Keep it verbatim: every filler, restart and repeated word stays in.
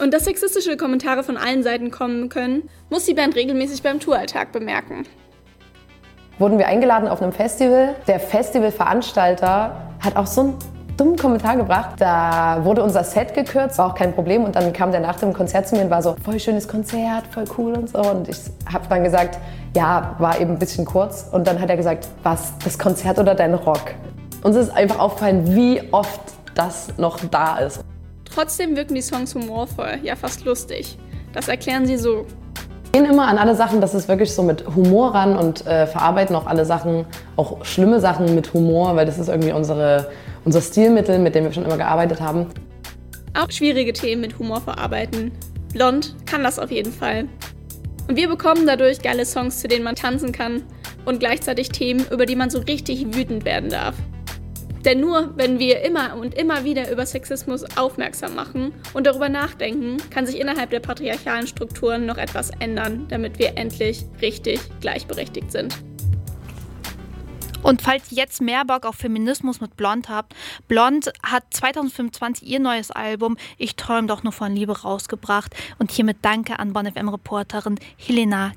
Und dass sexistische Kommentare von allen Seiten kommen können, muss die Band regelmäßig beim Touralltag bemerken. Wurden wir eingeladen auf einem Festival. Der Festivalveranstalter hat auch so einen dummen Kommentar gebracht. Da wurde unser Set gekürzt, war auch kein Problem. Und dann kam der nach dem Konzert zu mir und war so, voll schönes Konzert, voll cool und so. Und ich habe dann gesagt, ja, war eben ein bisschen kurz. Und dann hat er gesagt, was, das Konzert oder dein Rock? Uns ist einfach aufgefallen, wie oft das noch da ist. Trotzdem wirken die Songs humorvoll, ja fast lustig. Das erklären sie so. Wir gehen immer an alle Sachen, das ist wirklich so mit Humor ran und äh, verarbeiten auch alle Sachen, auch schlimme Sachen mit Humor, weil das ist irgendwie unsere, unser Stilmittel, mit dem wir schon immer gearbeitet haben. Auch schwierige Themen mit Humor verarbeiten. Blond kann das auf jeden Fall. Und wir bekommen dadurch geile Songs, zu denen man tanzen kann und gleichzeitig Themen, über die man so richtig wütend werden darf. Denn nur wenn wir immer und immer wieder über Sexismus aufmerksam machen und darüber nachdenken, kann sich innerhalb der patriarchalen Strukturen noch etwas ändern, damit wir endlich richtig gleichberechtigt sind. Und falls ihr jetzt mehr Bock auf Feminismus mit Blond habt, Blond hat zwanzig fünfundzwanzig ihr neues Album Ich träum doch nur von Liebe rausgebracht. Und hiermit danke an Bonn F M-Reporterin Helena